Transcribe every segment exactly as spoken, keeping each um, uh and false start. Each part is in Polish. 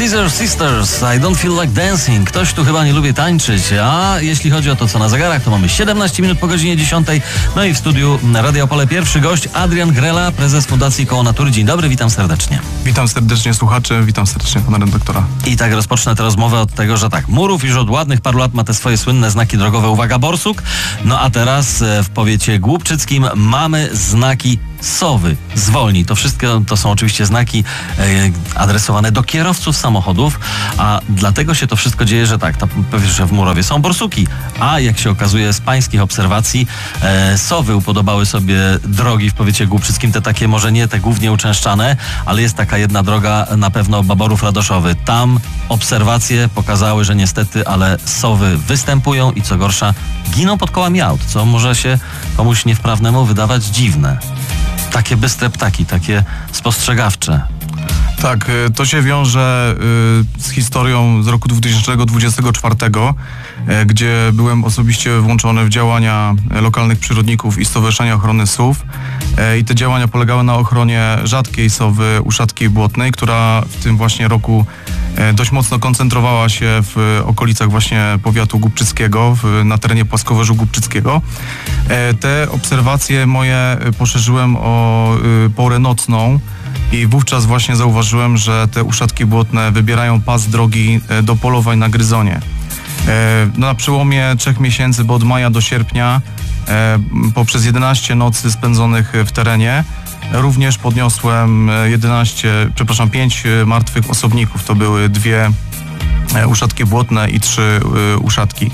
Scissor Sisters, I don't feel like dancing. Ktoś tu chyba nie lubi tańczyć, a jeśli chodzi o to, co na zegarach, to mamy siedemnaście minut po godzinie dziesiątej. No i w studiu Radia Opole pierwszy gość, Adrian Grela, prezes Fundacji Koło Natury. Dzień dobry, witam serdecznie. Witam serdecznie słuchaczy, witam serdecznie pana redaktora. I tak rozpocznę tę rozmowę od tego, że tak, Murów już od ładnych paru lat ma te swoje słynne znaki drogowe, uwaga, borsuk. No a teraz w powiecie głubczyckim mamy znaki sowy. Zwolnij. To wszystko to są oczywiście znaki e, adresowane do kierowców samochodów, a dlatego się to wszystko dzieje, że tak, powiesz, że w Murowie są borsuki, a jak się okazuje z pańskich obserwacji e, sowy upodobały sobie drogi w powiecie głubczyckim, te takie może nie te głównie uczęszczane, ale jest taka jedna droga na pewno Baborów-Radoszowy. Tam obserwacje pokazały, że niestety, ale sowy występują i co gorsza giną pod kołami aut, co może się komuś niewprawnemu wydawać dziwne. Takie bystre ptaki, takie spostrzegawcze. Tak, to się wiąże z historią z roku dwa tysiące dwudziestego czwartego, gdzie byłem osobiście włączony w działania lokalnych przyrodników i Stowarzyszenia Ochrony Sów. I te działania polegały na ochronie rzadkiej sowy uszatkiej błotnej, która w tym właśnie roku dość mocno koncentrowała się w okolicach właśnie powiatu głubczyckiego, w, na terenie płaskowyżu głubczyckiego. Te obserwacje moje poszerzyłem o porę nocną i wówczas właśnie zauważyłem, że te uszatki błotne wybierają pas drogi do polowań na gryzonie. No, na przełomie trzech miesięcy, bo od maja do sierpnia, poprzez jedenaście nocy spędzonych w terenie, również podniosłem jedenaście, przepraszam, pięć martwych osobników. To były dwie uszatki błotne i trzy uszatki.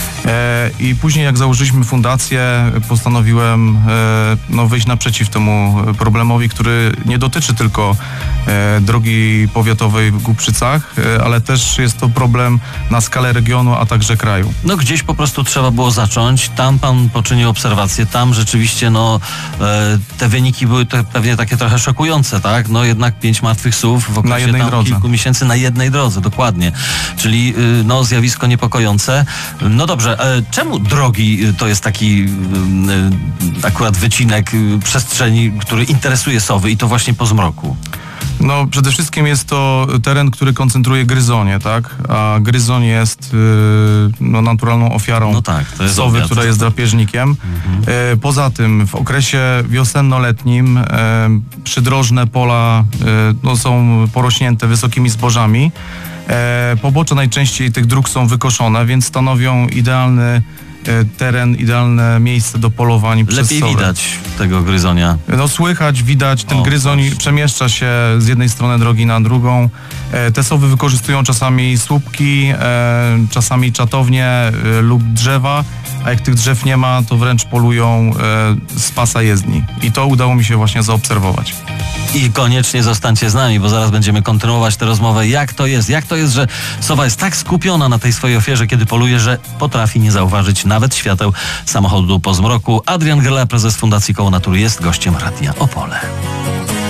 I później jak założyliśmy fundację, postanowiłem no, wyjść naprzeciw temu problemowi, który nie dotyczy tylko drogi powiatowej w Głubczycach, ale też jest to problem na skalę regionu, a także kraju. No gdzieś po prostu trzeba było zacząć, tam pan poczynił obserwacje, tam rzeczywiście no te wyniki były te pewnie takie trochę szokujące, tak? No jednak pięć martwych sów w okresie na jednej tam drodze. kilku miesięcy na jednej drodze, dokładnie. Czyli no zjawisko niepokojące. No dobrze, czemu drogi to jest taki akurat wycinek przestrzeni, który interesuje sowy i to właśnie po zmroku? No przede wszystkim jest to teren, który koncentruje gryzonie, tak? A gryzoń jest yy, no, naturalną ofiarą no tak, to jest sowy, obiad, która jest drapieżnikiem. Mhm. Yy, poza tym w okresie wiosenno-letnim yy, przydrożne pola yy, no, są porośnięte wysokimi zbożami. E, pobocze najczęściej tych dróg są wykoszone, więc stanowią idealny e, teren, idealne miejsce do polowań przez Lepiej sowy. widać tego gryzonia. No słychać, widać, ten o, gryzoń proszę. przemieszcza się z jednej strony drogi na drugą. E, te sowy wykorzystują czasami słupki, e, czasami czatownie e, lub drzewa, a jak tych drzew nie ma, to wręcz polują e, z pasa jezdni. I to udało mi się właśnie zaobserwować. I koniecznie zostańcie z nami, bo zaraz będziemy kontynuować tę rozmowę. Jak to jest? Jak to jest, że sowa jest tak skupiona na tej swojej ofierze, kiedy poluje, że potrafi nie zauważyć nawet świateł samochodu po zmroku? Adrian Grela, prezes Fundacji Koło Natury, jest gościem Radia Opole.